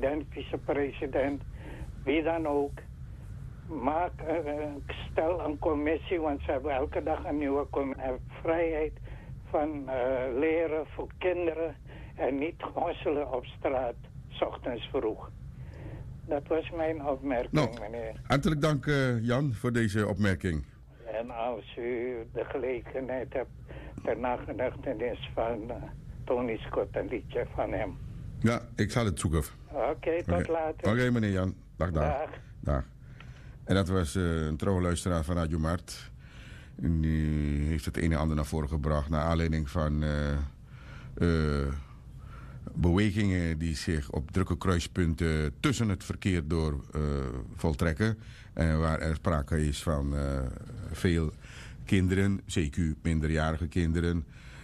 president, vicepresident, wie dan ook. Stel een commissie, want ze hebben elke dag een nieuwe commissie. Vrijheid van leren voor kinderen en niet hosselen op straat, 's ochtends vroeg. Dat was mijn opmerking, meneer. Hartelijk dank, Jan, voor deze opmerking. En als u de gelegenheid hebt, ter nagedachtenis van Tony Scott, een liedje van hem. Ja, ik zal het zoeken. Oké, tot later. Oké, meneer Jan. Dag. En dat was een trouwe luisteraar van Radio Mart. En die heeft het een en ander naar voren gebracht naar aanleiding van bewegingen die zich op drukke kruispunten tussen het verkeer door voltrekken. En waar er sprake is van veel kinderen, CQ minderjarige kinderen.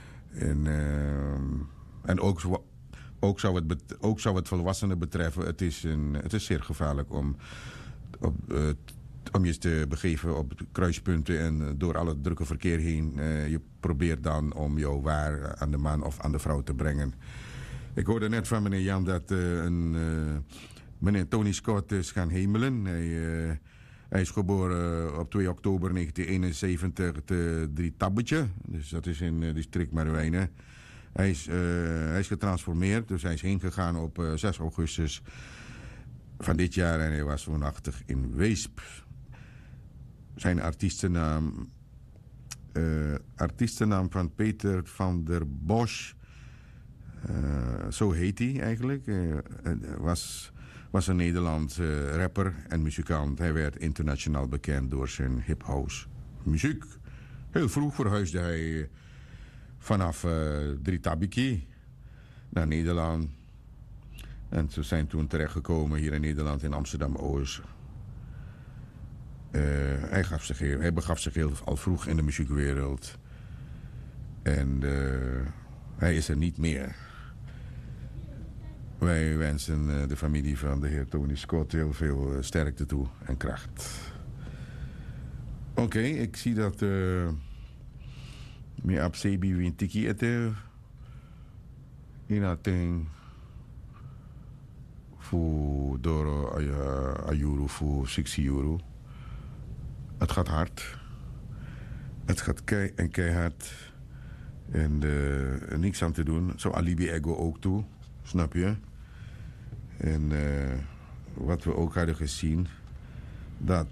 En ook zou het volwassenen betreffen. Het is zeer gevaarlijk om je te begeven op kruispunten en door al het drukke verkeer heen. Je probeert dan om jouw waar aan de man of aan de vrouw te brengen. Ik hoorde net van meneer Jan dat meneer Tony Scott is gaan hemelen. Hij is geboren op 2 oktober 1971 te Drietabbetje. Dus dat is in district Merwijnen. Hij is getransformeerd, dus hij is heen gegaan op 6 augustus van dit jaar en hij was woonachtig in Weesp. Zijn artiestennaam van Peter van der Bosch, zo heet hij eigenlijk, was een Nederlandse rapper en muzikant. Hij werd internationaal bekend door zijn hip-house muziek. Heel vroeg verhuisde hij vanaf Drietabbeke naar Nederland. En ze zijn toen terechtgekomen hier in Nederland in Amsterdam-Oost. Hij begaf zich heel al vroeg in de muziekwereld. En hij is er niet meer. Wij wensen de familie van de heer Tony Scott heel veel sterkte toe en kracht. Oké, ik zie dat mi absebi wintiki ete inating voor door ayuru voor 60 euro. Het gaat hard. Het gaat keihard. En niks aan te doen. Zo alibi ego ook toe. Snap je? En wat we ook hadden gezien, dat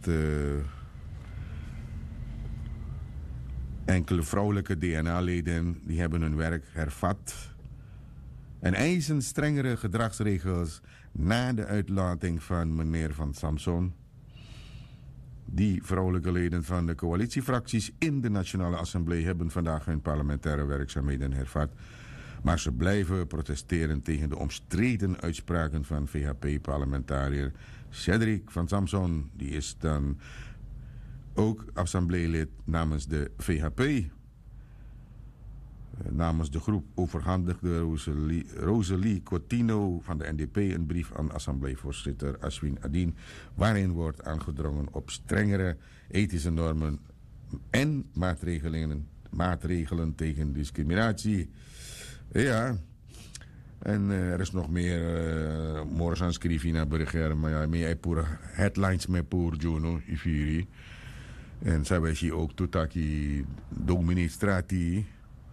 enkele vrouwelijke DNA-leden die hebben hun werk hervat en eisen strengere gedragsregels na de uitlating van meneer Van Samson. Die vrouwelijke leden van de coalitiefracties in de Nationale Assemblée hebben vandaag hun parlementaire werkzaamheden hervat. Maar ze blijven protesteren tegen de omstreden uitspraken van VHP-parlementariër Cedric Van Samson. Die is dan ook assembleelid namens de VHP. Namens de groep overhandigde Rosalie Coutinho van de NDP een brief aan assembleevoorzitter Ashwin Adin, waarin wordt aangedrongen op strengere ethische normen en maatregelen tegen discriminatie. Ja, en er is nog meer morgen schrijven naar Burger, maar ja, meer voor headlines met voor Juno Ifiri. En zij wijzen ook tot dat die doministratie,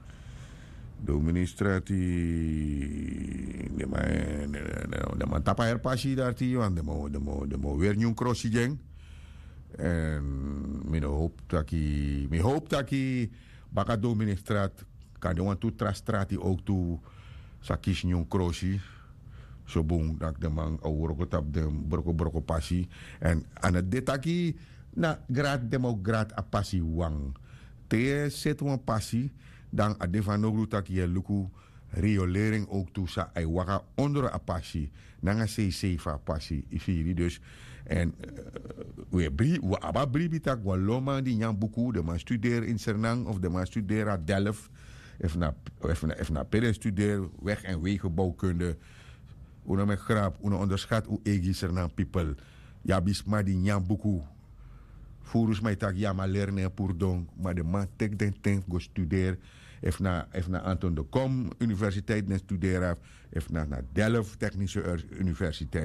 de man tapa er passie daar die, want de mo weer nieuw crossie jeng. En mijn hoop dat die baka doministraat kan de want toe trastrati ook toe sakis nieuw crossie. Zo boom dat de man ook op de broko passie. En aan het detaki na grad a passie wang. Te zet een passie. Dan a defano grutak je luku riolering ook toe sa ai waka onder a passie. Nanga CC va passie ifiri dus. En we aba bribitak wa loma di nyam buku de man studeer in Sernang of de man studeer at Delft. If na pere studeer weg- en wegenbouwkunde. Una me grap, una onderschat u egi Sernang people. Ja bisma di nyam buku. Furus mij tak ja maar leren pour donc, maar de man tek den ten go studeer. If na Anton de Kom Universiteit ne studeren, if na Delft Technische Universiteit.